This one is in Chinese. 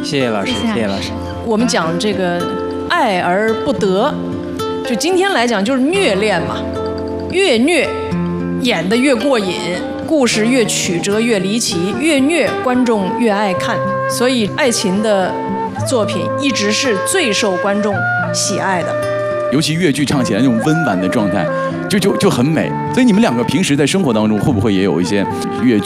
谢谢老师， 谢谢老师。 我们讲这个爱而不得，就今天来讲就是虐恋嘛，越虐演得越过瘾，故事越曲折越离奇，越虐观众越爱看，所以爱情的作品一直是最受观众喜爱的。 尤其越剧唱起来那种温婉的状态，就很美。所以你们两个平时在生活当中会不会也有一些越剧